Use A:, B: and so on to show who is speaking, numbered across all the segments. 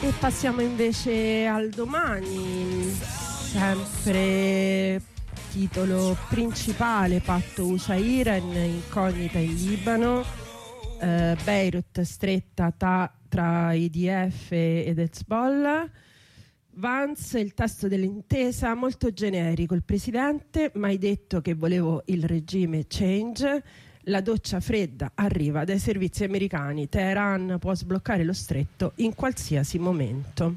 A: E passiamo invece al Domani, sempre titolo principale: patto USA-Iran, incognita in Libano, Beirut stretta tra IDF ed Hezbollah. Vance, il testo dell'intesa molto generico, il presidente mai detto che volevo il regime change. La doccia fredda arriva dai servizi americani. Teheran può sbloccare lo stretto in qualsiasi momento.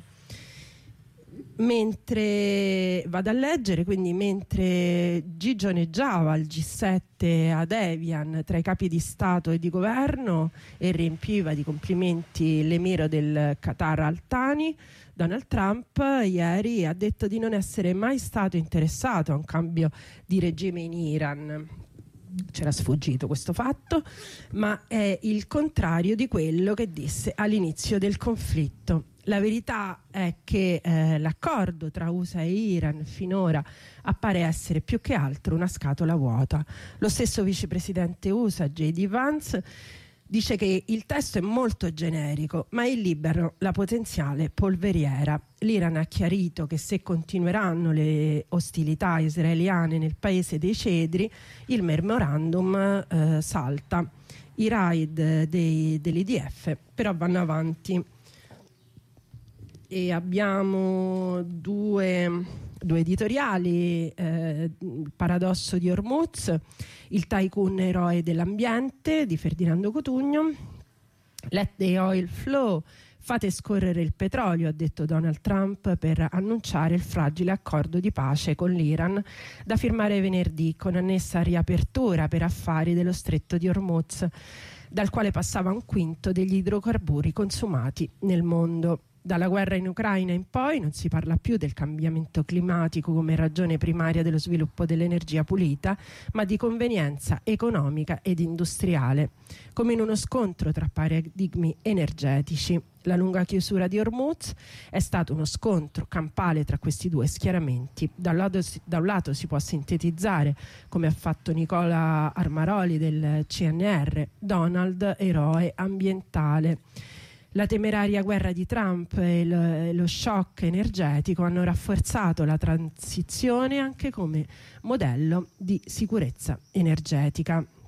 A: Mentre vado a leggere, quindi mentre gigioneggiava al G7 ad Evian tra i capi di Stato e di governo e riempiva di complimenti l'emiro del Qatar Al Thani, Donald Trump ieri ha detto di non essere mai stato interessato a un cambio di regime in Iran. C'era sfuggito questo fatto, ma è il contrario di quello che disse all'inizio del conflitto. La verità è che l'accordo tra USA e Iran finora appare essere più che altro una scatola vuota. Lo stesso vicepresidente USA, J.D. Vance, dice che il testo è molto generico, ma in Libano la potenziale polveriera. L'Iran ha chiarito che se continueranno le ostilità israeliane nel paese dei cedri, il memorandum salta. I raid dell'IDF però vanno avanti. E abbiamo due editoriali, il paradosso di Hormuz, il tycoon eroe dell'ambiente di Ferdinando Cotugno. Let the oil flow, fate scorrere il petrolio, ha detto Donald Trump per annunciare il fragile accordo di pace con l'Iran da firmare venerdì, con annessa riapertura per affari dello stretto di Hormuz, dal quale passava un quinto degli idrocarburi consumati nel mondo. Dalla guerra in Ucraina in poi non si parla più del cambiamento climatico come ragione primaria dello sviluppo dell'energia pulita, ma di convenienza economica ed industriale, come in uno scontro tra paradigmi energetici. La lunga chiusura di Hormuz è stato uno scontro campale tra questi due schieramenti. Da un lato si può sintetizzare, come ha fatto Nicola Armaroli del CNR, Donald eroe ambientale. La temeraria guerra di Trump e lo shock energetico hanno rafforzato la transizione anche come modello di sicurezza energetica.